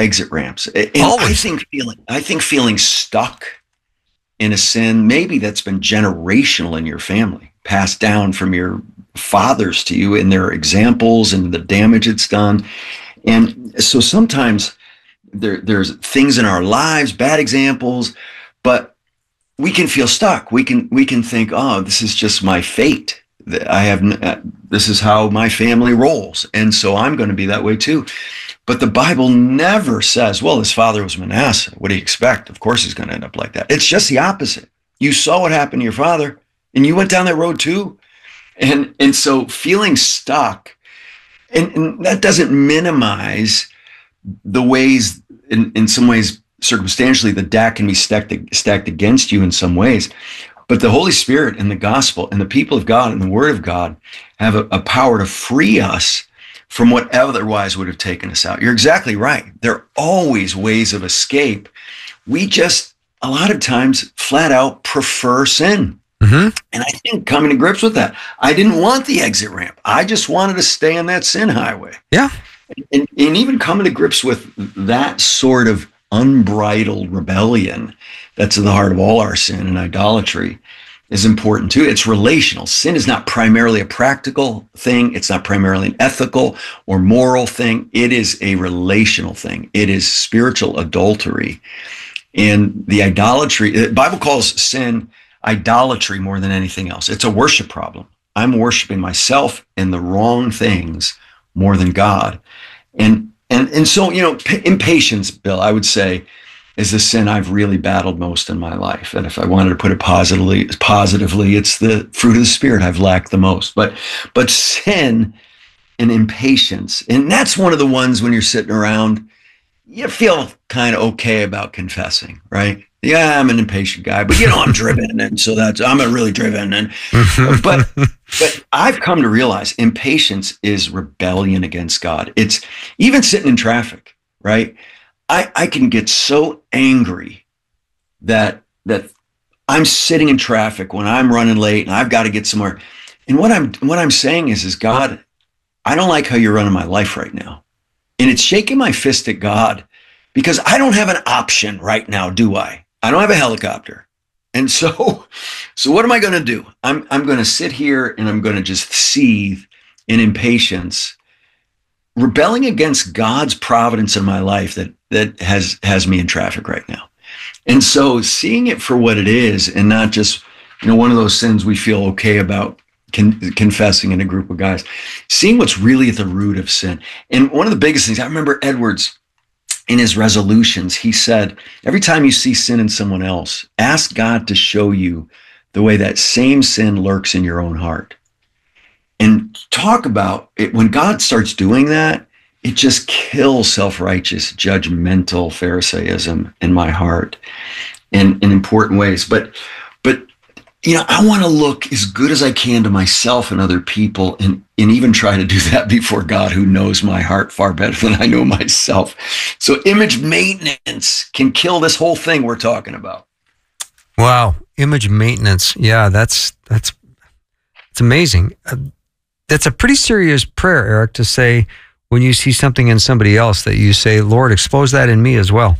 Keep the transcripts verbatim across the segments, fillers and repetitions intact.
exit ramps. And Always. I think feeling, I think feeling stuck in a sin, maybe that's been generational in your family, passed down from your fathers to you in their examples and the damage it's done. And so sometimes there, there's things in our lives, bad examples, but we can feel stuck. We can, we can think, oh, this is just my fate. I have, this is how my family rolls. And so I'm going to be that way too. But the Bible never says, well, his father was Manasseh. What do you expect? Of course he's going to end up like that. It's just the opposite. You saw what happened to your father and you went down that road too. And, and so feeling stuck, and, and that doesn't minimize the ways, in, in some ways, circumstantially, the deck can be stacked, stacked against you in some ways. But the Holy Spirit and the gospel and the people of God and the word of God have a, a power to free us from what otherwise would have taken us out. You're exactly right. There are always ways of escape. We just, a lot of times, flat out prefer sin. Mm-hmm. And I think coming to grips with that, I didn't want the exit ramp. I just wanted to stay on that sin highway. Yeah. And, and even coming to grips with that sort of unbridled rebellion that's at the heart of all our sin and idolatry is important too. It's relational. Sin is not primarily a practical thing. It's not primarily an ethical or moral thing. It is a relational thing. It is spiritual adultery. And the idolatry, the Bible calls sin idolatry more than anything else. It's a worship problem. I'm worshiping myself and the wrong things more than God. And and and so, you know, p- impatience, Bill, I would say, is the sin I've really battled most in my life. And if I wanted to put it positively, positively, it's the fruit of the Spirit I've lacked the most. But but sin and impatience, and that's one of the ones when you're sitting around, you feel kind of okay about confessing, right? Yeah, I'm an impatient guy, but you know, I'm driven, and so that's I'm a really driven. And but but I've come to realize impatience is rebellion against God. It's even sitting in traffic, right? I, I can get so angry that that I'm sitting in traffic when I'm running late and I've got to get somewhere. And what I'm what I'm saying is, is God, I don't like how you're running my life right now. And it's shaking my fist at God because I don't have an option right now, do I? I don't have a helicopter. And so, so what am I going to do? I'm I'm going to sit here and I'm going to just seethe in impatience, rebelling against God's providence in my life that that has has me in traffic right now. And so seeing it for what it is and not just, you know, one of those sins we feel okay about con- confessing in a group of guys, seeing what's really at the root of sin. And one of the biggest things, I remember Edwards in his resolutions, he said, every time you see sin in someone else, ask God to show you the way that same sin lurks in your own heart. And talk about it. When God starts doing that, it just kills self-righteous, judgmental Pharisaism in my heart in, in important ways. But, but you know, I want to look as good as I can to myself and other people, and, and even try to do that before God, who knows my heart far better than I know myself. So image maintenance can kill this whole thing we're talking about. Wow. Image maintenance. Yeah, that's, that's, it's amazing. Uh, that's a pretty serious prayer, Eric, to say, when you see something in somebody else, that you say, Lord, expose that in me as well.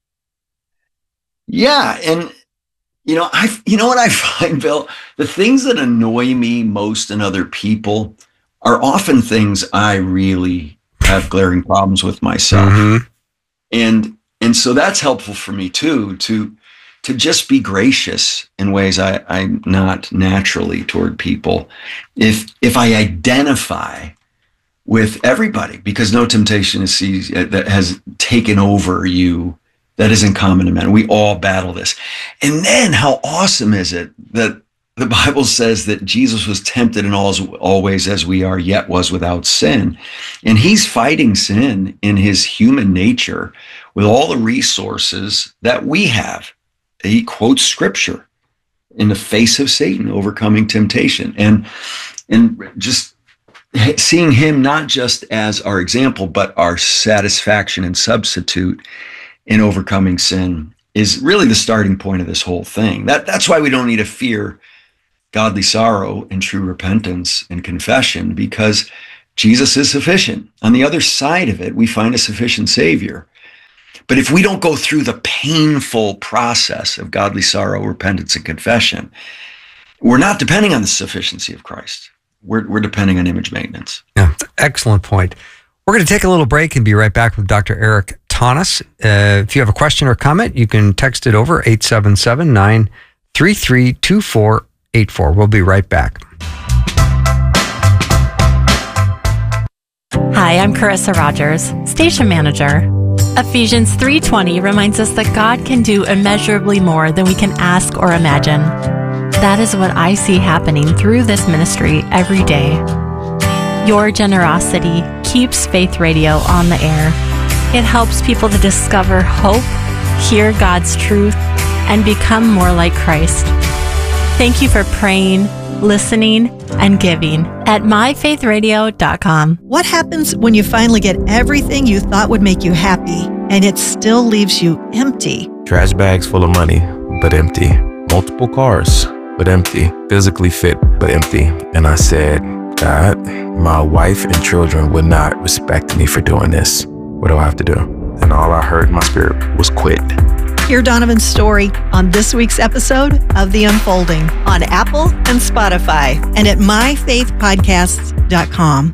Yeah. And, you know, I, you know what I find, Bill, the things that annoy me most in other people are often things I really have glaring problems with myself. Mm-hmm. And, and so that's helpful for me too, to, to just be gracious in ways I, I'm not naturally toward people. If, if I identify with everybody, because no temptation is seized, that has taken over you that isn't common to men. We all battle this. And then how awesome is it that the Bible says that Jesus was tempted in all, all ways as we are, yet was without sin. And he's fighting sin in his human nature with all the resources that we have. He quotes scripture in the face of Satan, overcoming temptation. And, and just seeing him not just as our example, but our satisfaction and substitute in overcoming sin is really the starting point of this whole thing. That, that's why we don't need to fear godly sorrow and true repentance and confession, because Jesus is sufficient. On the other side of it, we find a sufficient Savior. But if we don't go through the painful process of godly sorrow, repentance, and confession, we're not depending on the sufficiency of Christ. We're, we're depending on image maintenance. Yeah, excellent point. We're going to take a little break and be right back with Doctor Eric Thomas. Uh, if you have a question or comment, you can text it over eight seven seven, nine three three, two four eight four. We'll be right back. Hi, I'm Carissa Rogers, station manager. Ephesians three twenty reminds us that God can do immeasurably more than we can ask or imagine. That is what I see happening through this ministry every day. Your generosity keeps Faith Radio on the air. It helps people to discover hope, hear God's truth, and become more like Christ. Thank you for praying, listening, and giving at my faith radio dot com. What happens when you finally get everything you thought would make you happy and it still leaves you empty? Trash bags full of money, but empty. Multiple cars, but empty. Physically fit, but empty. And I said, God, my wife and children would not respect me for doing this. What do I have to do? And all I heard in my spirit was quit. Hear Donovan's story on this week's episode of The Unfolding on Apple and Spotify and at my faith podcasts dot com.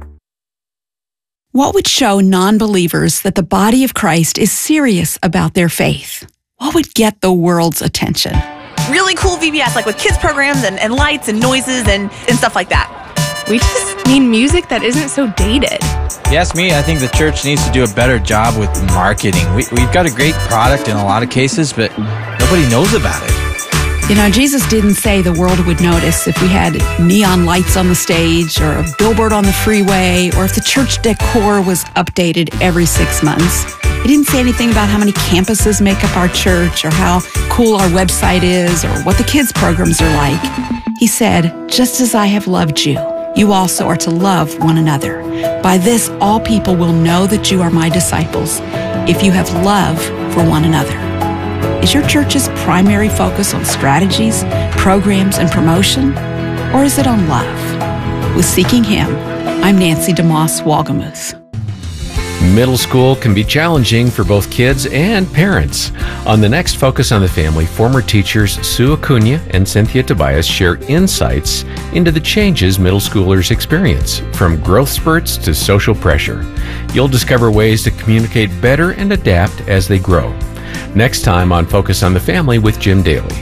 What would show non-believers that the body of Christ is serious about their faith? What would get the world's attention? Really cool V B S, like with kids programs and, and lights and noises and, and stuff like that. We just need music that isn't so dated. You ask me, I think the church needs to do a better job with marketing. We, we've got a great product in a lot of cases, but nobody knows about it. You know, Jesus didn't say the world would notice if we had neon lights on the stage or a billboard on the freeway or if the church decor was updated every six months. He didn't say anything about how many campuses make up our church or how cool our website is or what the kids' programs are like. He said, just as I have loved you, you also are to love one another. By this, all people will know that you are my disciples, if you have love for one another. Is your church's primary focus on strategies, programs, and promotion? Or is it on love? With Seeking Him, I'm Nancy DeMoss Walgamuth. Middle school can be challenging for both kids and parents. On the next Focus on the Family, former teachers Sue Acuna and Cynthia Tobias share insights into the changes middle schoolers experience, from growth spurts to social pressure. You'll discover ways to communicate better and adapt as they grow. Next time on Focus on the Family with Jim Daly.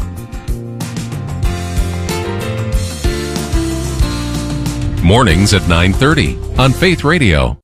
Mornings at nine thirty on Faith Radio.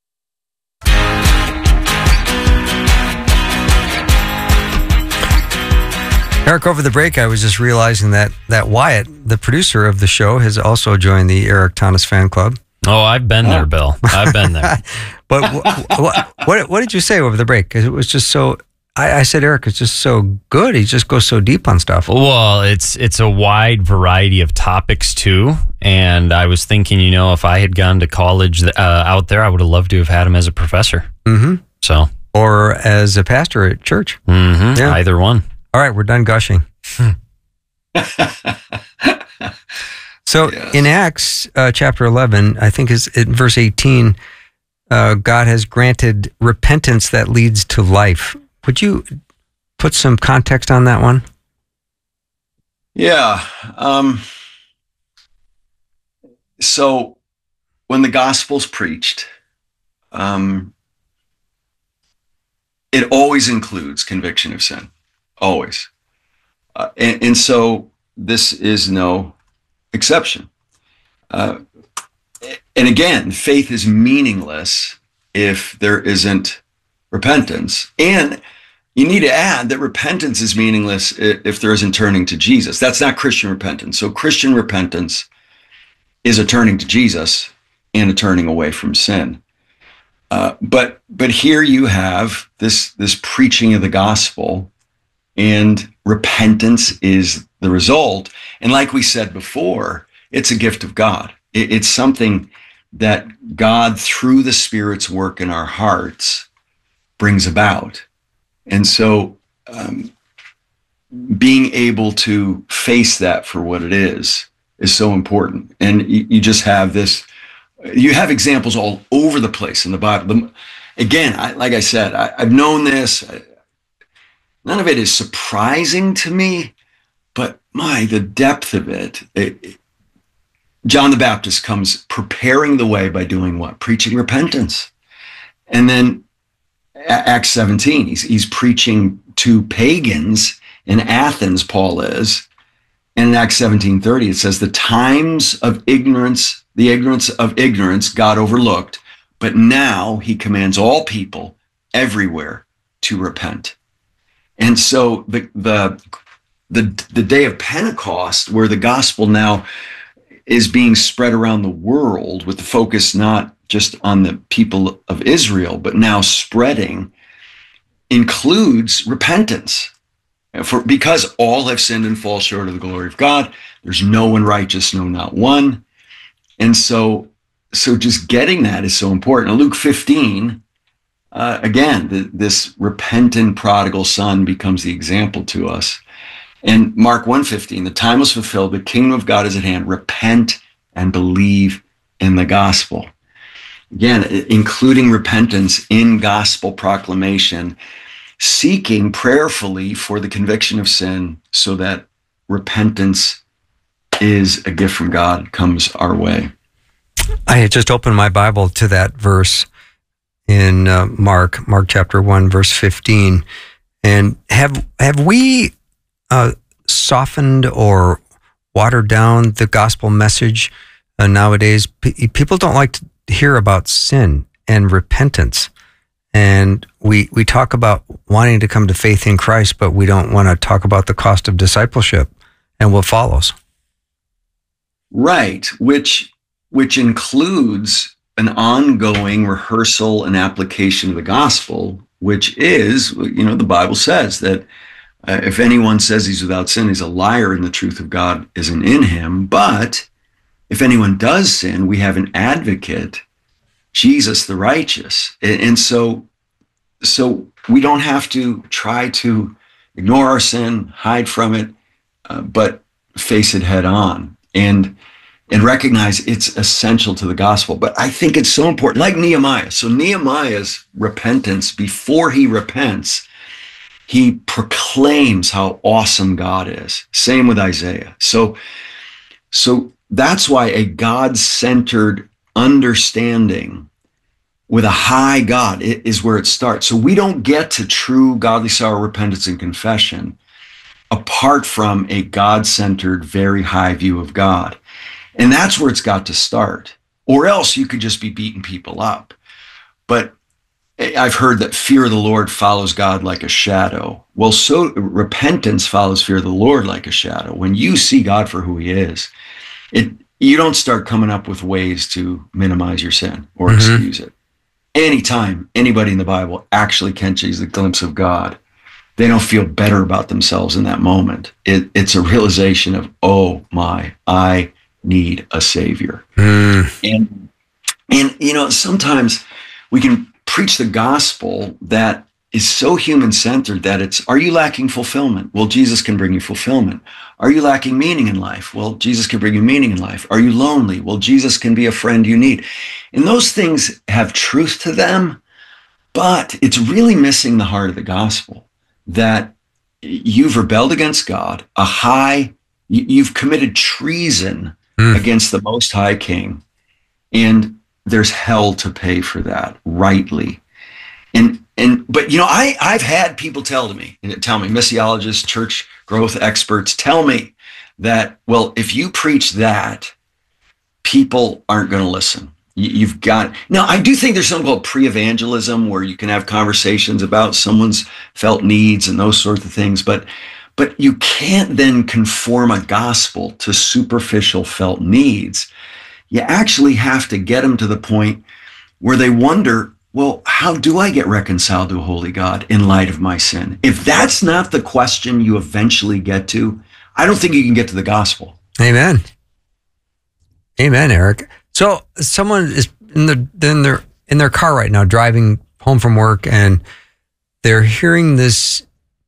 Eric, over the break, I was just realizing that that Wyatt, the producer of the show, has also joined the Eric Thomas fan club. Oh, I've been there, Bill. I've been there. But what, what what did you say over the break? Because it was just so. I, I said, Eric, it's just so good. He just goes so deep on stuff. Well, it's it's a wide variety of topics too. And I was thinking, you know, if I had gone to college uh, out there, I would have loved to have had him as a professor. Mm-hmm. So, or as a pastor at church. Mm-hmm. Yeah. Either one. All right, we're done gushing. So yes. In Acts uh, chapter eleven, I think is in verse eighteen, uh, God has granted repentance that leads to life. Would you put some context on that one? Yeah. Um, so when the gospel's preached, um, it always includes conviction of sin. Always. Uh, and, and so this is no exception. Uh, and again, faith is meaningless if there isn't repentance. And you need to add that repentance is meaningless if there isn't turning to Jesus. That's not Christian repentance. So Christian repentance is a turning to Jesus and a turning away from sin. Uh, but but here you have this, this preaching of the gospel, and repentance is the result. And like we said before, it's a gift of God. It, it's something that God, through the Spirit's work in our hearts, brings about. And so um, being able to face that for what it is is so important. And you, you just have this, you have examples all over the place in the Bible. The, again, I, like I said, I, I've known this. None of it is surprising to me, but my, the depth of it, it, it. John the Baptist comes preparing the way by doing what? Preaching repentance. And then Acts seventeen, he's, he's preaching to pagans in Athens, Paul is. And in Acts seventeen thirty, it says, the times of ignorance, the ignorance of ignorance God overlooked, but now he commands all people everywhere to repent. And so the, the, the, the day of Pentecost, where the gospel now is being spread around the world with the focus not just on the people of Israel, but now spreading, includes repentance. For, because all have sinned and fall short of the glory of God. There's no one righteous, no, not one. And so, so just getting that is so important. In Luke fifteen, uh, again, the, this repentant prodigal son becomes the example to us. And Mark one fifteen, the time was fulfilled, the kingdom of God is at hand. Repent and believe in the gospel. Again, including repentance in gospel proclamation, seeking prayerfully for the conviction of sin so that repentance is a gift from God, comes our way. I had just opened my Bible to that verse in uh, Mark, Mark chapter one, verse fifteen. And have have we uh, softened or watered down the gospel message uh, nowadays? P- people don't like to hear about sin and repentance. And we we talk about wanting to come to faith in Christ, but we don't want to talk about the cost of discipleship and what follows. Right, which which includes an ongoing rehearsal and application of the gospel, which is, you know, the Bible says that uh, if anyone says he's without sin, he's a liar and the truth of God isn't in him. But if anyone does sin, we have an advocate, Jesus the righteous. And so, so we don't have to try to ignore our sin, hide from it, uh, but face it head on and, and recognize it's essential to the gospel. But I think it's so important, like Nehemiah. So Nehemiah's repentance, before he repents, he proclaims how awesome God is. Same with Isaiah. So, so that's why a God-centered understanding with a high God is where it starts. So we don't get to true godly sorrow, repentance, and confession apart from a God-centered, very high view of God. And that's where it's got to start. Or else you could just be beating people up. But I've heard that fear of the Lord follows God like a shadow. Well, so repentance follows fear of the Lord like a shadow. When you see God for who he is, it you don't start coming up with ways to minimize your sin or mm-hmm. excuse it. Anytime anybody in the Bible actually catches a glimpse of God, they don't feel better about themselves in that moment. It, it's a realization of, oh my, I need a savior. Mm. And, and, you know, sometimes we can preach the gospel that is so human-centered that it's, are you lacking fulfillment? Well, Jesus can bring you fulfillment. Are you lacking meaning in life? Well, Jesus can bring you meaning in life. Are you lonely? Well, Jesus can be a friend you need. And those things have truth to them, but it's really missing the heart of the gospel, that you've rebelled against God, a high, you've committed treason mm. against the Most High King, and there's hell to pay for that rightly. And, and, but, you know, I, I've had people tell to me, tell me, missiologists, church growth experts tell me that, well, if you preach that, people aren't going to listen. You, you've got, now I do think there's something called pre-evangelism where you can have conversations about someone's felt needs and those sorts of things, but, but you can't then conform a gospel to superficial felt needs. You actually have to get them to the point where they wonder, well, how do I get reconciled to a holy God in light of my sin? If that's not the question you eventually get to, I don't think you can get to the gospel. Amen. Amen, Eric. So someone is in the in their in their car right now, driving home from work, and they're hearing this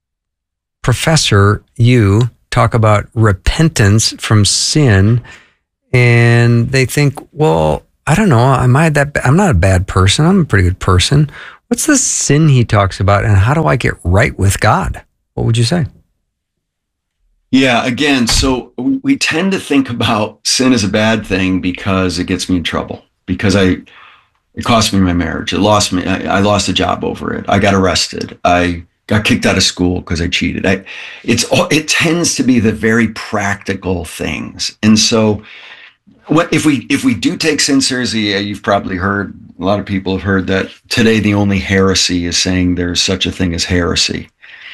professor, you, talk about repentance from sin, and they think, well, I don't know, am I that, I'm not a bad person. I'm a pretty good person. What's the sin he talks about, and how do I get right with God? What would you say? Yeah, again, so we tend to think about sin as a bad thing because it gets me in trouble, because I, it cost me my marriage. It lost me. I, I lost a job over it. I got arrested. I got kicked out of school because I cheated. I, it's it tends to be the very practical things. And so what if we if we do take sin seriously, you've probably heard, a lot of people have heard that today the only heresy is saying there's such a thing as heresy.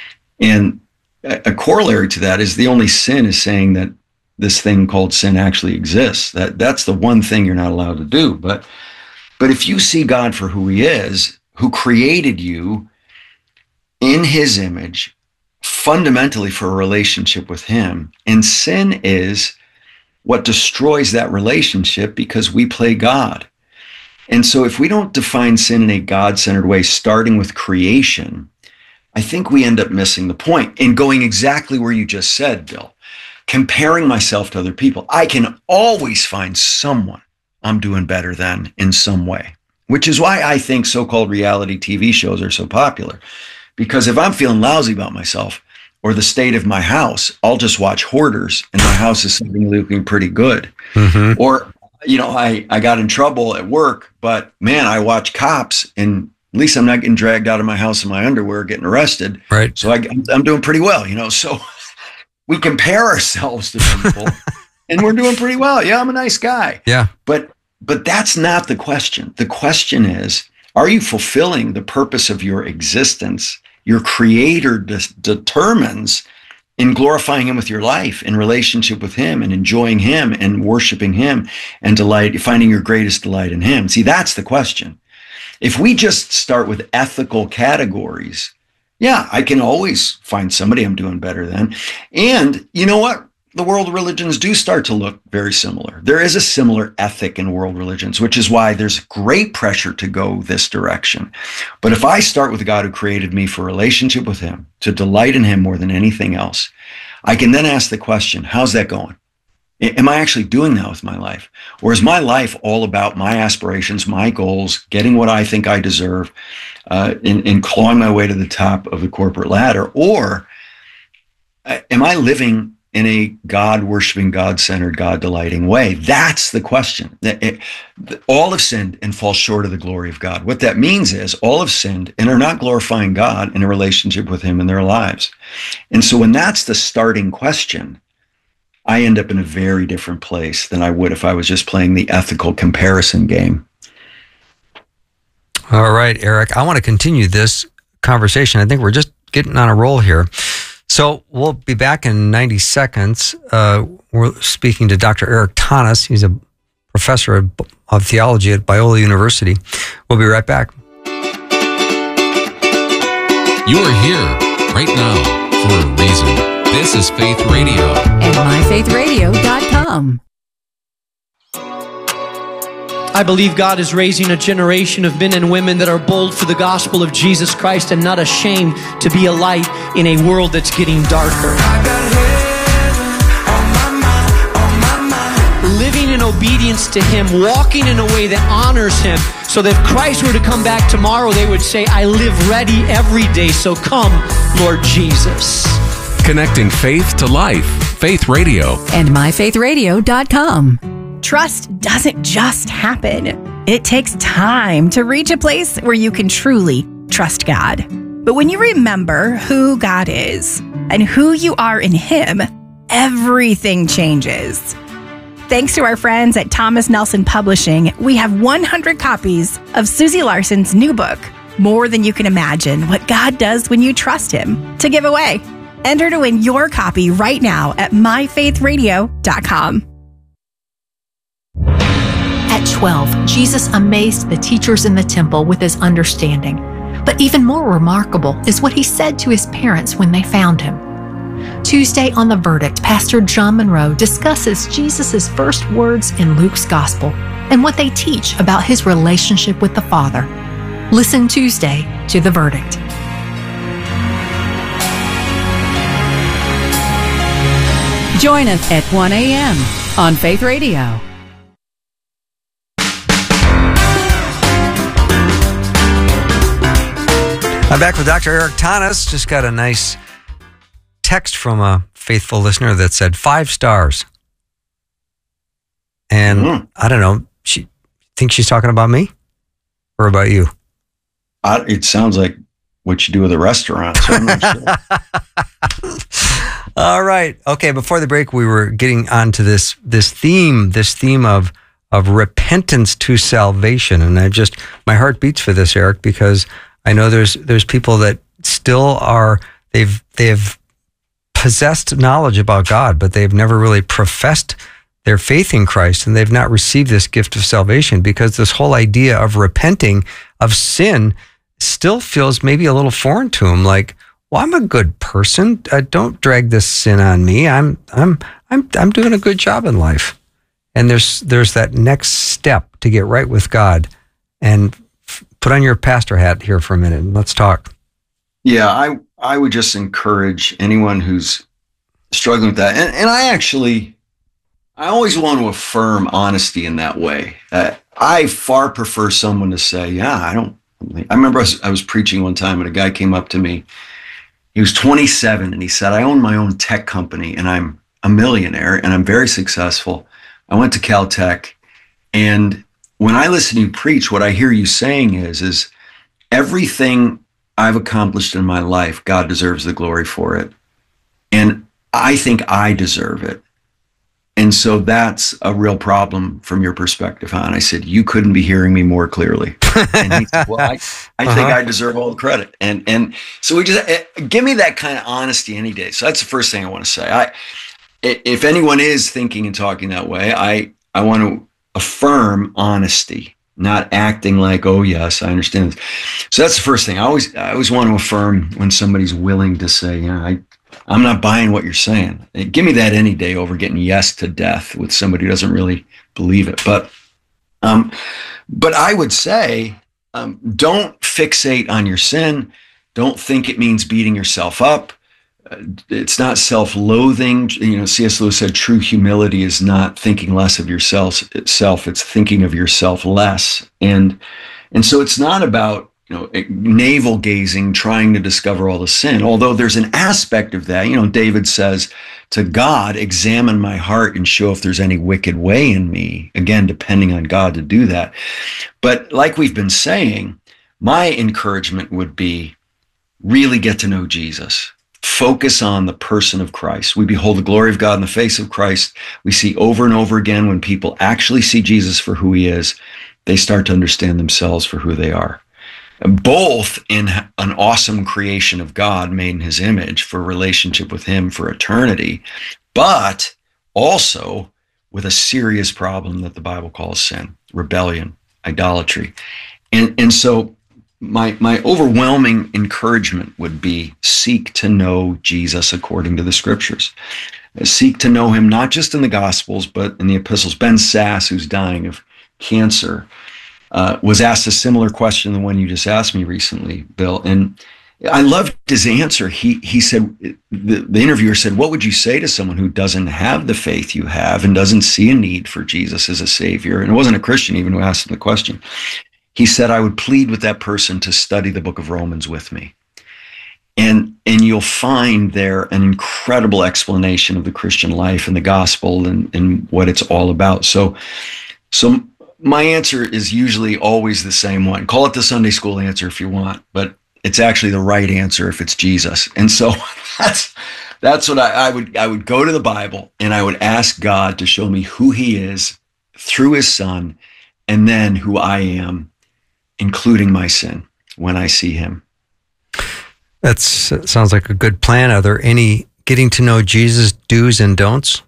And a corollary to that is the only sin is saying that this thing called sin actually exists. That that's the one thing you're not allowed to do. But but if you see God for who he is, who created you in his image, fundamentally for a relationship with him, and sin is what destroys that relationship because we play God. And so if we don't define sin in a God-centered way, starting with creation, I think we end up missing the point and going exactly where you just said, Bill. Comparing myself to other people. I can always find someone I'm doing better than in some way, which is why I think so-called reality T V shows are so popular. Because if I'm feeling lousy about myself or the state of my house, I'll just watch Hoarders and my house is suddenly looking pretty good. Mm-hmm. Or, you know, I, I got in trouble at work, but man, I watch Cops and at least I'm not getting dragged out of my house in my underwear, getting arrested. Right. So I, I'm doing pretty well, you know. So we compare ourselves to people, and we're doing pretty well. Yeah, I'm a nice guy. Yeah. But but that's not the question. The question is, are you fulfilling the purpose of your existence? Your Creator de- determines in glorifying him with your life, in relationship with him, and enjoying him, and worshiping him, and delight, finding your greatest delight in him. See, that's the question. If we just start with ethical categories, yeah, I can always find somebody I'm doing better than. And you know what? The world religions do start to look very similar. There is a similar ethic in world religions, which is why there's great pressure to go this direction. But if I start with the God who created me for a relationship with him, to delight in him more than anything else, I can then ask the question, how's that going? Am I actually doing that with my life? Or is my life all about my aspirations, my goals, getting what I think I deserve, uh, and, and clawing my way to the top of the corporate ladder? Or uh, am I living in a God-worshiping, God-centered, God-delighting way? That's the question. It, it, all have sinned and fall short of the glory of God. What that means is all have sinned and are not glorifying God in a relationship with him in their lives. And so when that's the starting question, I end up in a very different place than I would if I was just playing the ethical comparison game. All right, Eric, I want to continue this conversation. I think we're just getting on a roll here. So we'll be back in ninety seconds. Uh, we're speaking to Doctor Eric Tanas. He's a professor of, of theology at Biola University. We'll be right back. You are here right now for a reason. This is Faith Radio. And my faith radio dot com. I believe God is raising a generation of men and women that are bold for the gospel of Jesus Christ and not ashamed to be a light in a world that's getting darker. Living in obedience to him, walking in a way that honors him, so that if Christ were to come back tomorrow, they would say, I live ready every day, so come, Lord Jesus. Connecting faith to life. Faith Radio. And my faith radio dot com. Trust doesn't just happen. It takes time to reach a place where you can truly trust God. But when you remember who God is and who you are in him, everything changes. Thanks to our friends at Thomas Nelson Publishing, we have one hundred copies of Susie Larson's new book, More Than You Can Imagine, What God Does When You Trust Him, to give away. Enter to win your copy right now at my faith radio dot com. At twelve, Jesus amazed the teachers in the temple with his understanding. But even more remarkable is what he said to his parents when they found him. Tuesday on The Verdict, Pastor John Monroe discusses Jesus' first words in Luke's Gospel and what they teach about his relationship with the Father. Listen Tuesday to The Verdict. Join us at one a.m. on Faith Radio. I'm back with Doctor Eric Tanas. Just got a nice text from a faithful listener that said five stars. And mm. I don't know, she thinks she's talking about me or about you? I, it sounds like what you do with a restaurant. So I'm not sure. All right. Okay. Before the break, we were getting onto this this theme, this theme of of repentance to salvation, and I just my heart beats for this, Eric, because I know there's there's people that still are they've they've possessed knowledge about God, but they've never really professed their faith in Christ, and they've not received this gift of salvation because this whole idea of repenting of sin still feels maybe a little foreign to them. Like, well, I'm a good person. Uh, don't drag this sin on me. I'm I'm I'm I'm doing a good job in life. And there's there's that next step to get right with God. And f- put on your pastor hat here for a minute and let's talk. Yeah, I I would just encourage anyone who's struggling with that. And and I actually I always want to affirm honesty in that way. Uh, I far prefer someone to say, yeah, I don't. I remember I was, I was preaching one time and a guy came up to me. He was twenty-seven and he said, I own my own tech company and I'm a millionaire and I'm very successful. I went to Caltech, and when I listen to you preach, what I hear you saying is, is everything I've accomplished in my life, God deserves the glory for it. And I think I deserve it. And so that's a real problem from your perspective, huh? And I said, you couldn't be hearing me more clearly. And he said, well, I, I uh-huh. think I deserve all the credit. And and so we just, uh, give me that kind of honesty any day. So that's the first thing I want to say. I, if anyone is thinking and talking that way, I, I want to affirm honesty, not acting like, oh, yes, I understand this. So that's the first thing. I always, I always want to affirm when somebody's willing to say, yeah, I, I'm not buying what you're saying. Give me that any day over getting yes to death with somebody who doesn't really believe it. But, um, but I would say, um, don't fixate on your sin. Don't think it means beating yourself up. Uh, it's not self-loathing. You know, C S Lewis said, true humility is not thinking less of yourself. Itself, it's thinking of yourself less. And, and so it's not about, you know, navel gazing, trying to discover all the sin. Although there's an aspect of that. You know, David says to God, examine my heart and show if there's any wicked way in me. Again, depending on God to do that. But like we've been saying, my encouragement would be really get to know Jesus. Focus on the person of Christ. We behold the glory of God in the face of Christ. We see over and over again when people actually see Jesus for who he is, they start to understand themselves for who they are. Both in an awesome creation of God made in his image for relationship with him for eternity, but also with a serious problem that the Bible calls sin, rebellion, idolatry. And, and so my, my overwhelming encouragement would be seek to know Jesus according to the scriptures. Seek to know him not just in the Gospels, but in the epistles. Ben Sass, who's dying of cancer, Uh, was asked a similar question than the one you just asked me recently, Bill. And I loved his answer. He he said, the, the interviewer said, what would you say to someone who doesn't have the faith you have and doesn't see a need for Jesus as a savior? And it wasn't a Christian even who asked him the question. He said, I would plead with that person to study the book of Romans with me. And, and you'll find there an incredible explanation of the Christian life and the gospel and, and what it's all about. So, so my answer is usually always the same one. Call it the Sunday school answer if you want, but it's actually the right answer if it's Jesus. And so that's that's what I, I would I would go to the Bible and I would ask God to show me who he is through his son, and then who I am, including my sin, when I see him. That sounds like a good plan. Are there any getting to know Jesus do's and don'ts?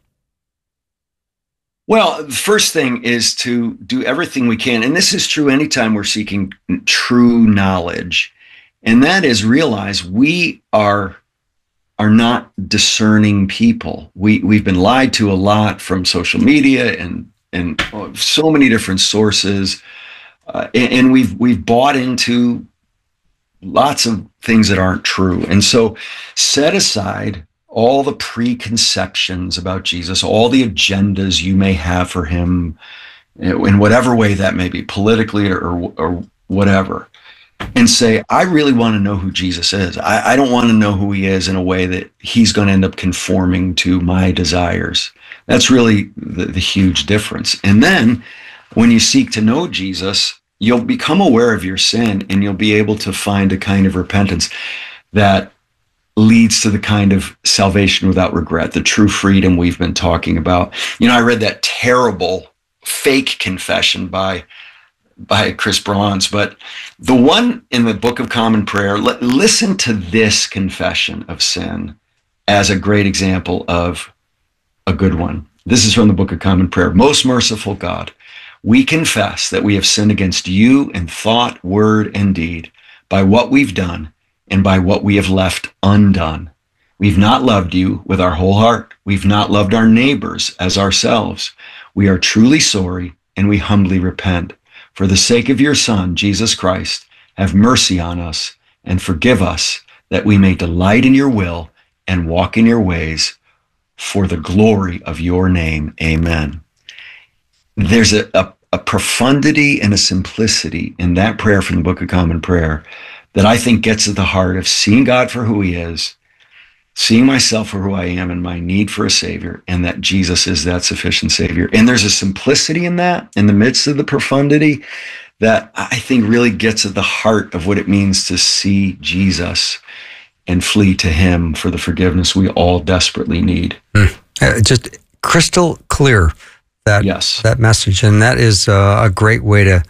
Well, the first thing is to do everything we can, and this is true anytime we're seeking true knowledge, and that is realize we are are not discerning people. We we've been lied to a lot from social media and and so many different sources, uh, and, and we've we've bought into lots of things that aren't true. And so, set aside all the preconceptions about Jesus, all the agendas you may have for him, in whatever way that may be, politically or, or whatever. and say, I really want to know who Jesus is. I, I don't want to know who he is in a way that he's going to end up conforming to my desires. That's really the, the huge difference. And then when you seek to know Jesus, you'll become aware of your sin, and you'll be able to find a kind of repentance that leads to the kind of salvation without regret, the true freedom we've been talking about. You know, I read that terrible fake confession by by Chris Bronze, but the one in the Book of Common Prayer, l- listen to this confession of sin as a great example of a good one. This is from the Book of Common Prayer. Most merciful God, we confess that we have sinned against you in thought, word, and deed, by what we've done and by what we have left undone. We've not loved you with our whole heart. We've not loved our neighbors as ourselves. We are truly sorry, and we humbly repent. For the sake of your Son, Jesus Christ, have mercy on us and forgive us, that we may delight in your will and walk in your ways, for the glory of your name. Amen. There's a, a, a profundity and a simplicity in that prayer from the Book of Common Prayer that I think gets at the heart of seeing God for who he is, seeing myself for who I am and my need for a Savior, and that Jesus is that sufficient Savior. And there's a simplicity in that, in the midst of the profundity, that I think really gets at the heart of what it means to see Jesus and flee to him for the forgiveness we all desperately need. Mm. Uh, just crystal clear, that, yes. that message. And that is uh, a great way to,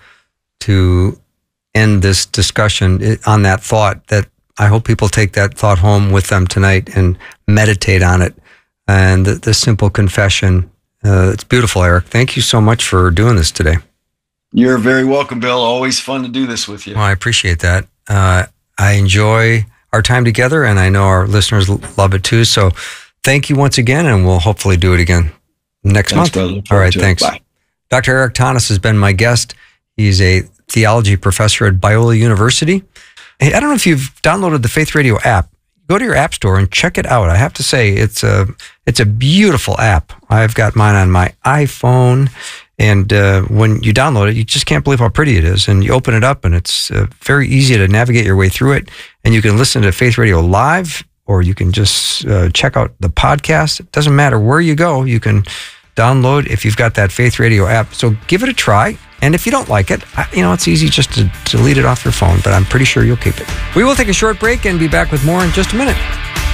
to end this discussion on that thought. That I hope people take that thought home with them tonight and meditate on it. And the, the simple confession, uh, it's beautiful, Eric. Thank you so much for doing this today. You're very welcome, Bill. Always fun to do this with you. Well, I appreciate that. Uh, I enjoy our time together, and I know our listeners love it too. So thank you once again, and we'll hopefully do it again next Thanks, month. All right, thanks. Bye. Doctor Eric Tonis has been my guest. He's a theology professor at Biola University. Hey, I don't know if you've downloaded the Faith Radio app. Go to your app store and check it out. I have to say, it's a it's a beautiful app. I've got mine on my iPhone, and uh, when you download it, you just can't believe how pretty it is. And you open it up, and it's uh, very easy to navigate your way through it. And you can listen to Faith Radio live, or you can just uh, check out the podcast. It doesn't matter where you go. You can download if you've got that Faith Radio app. So give it a try. And if you don't like it, you know, it's easy just to delete it off your phone, but I'm pretty sure you'll keep it. We will take a short break and be back with more in just a minute.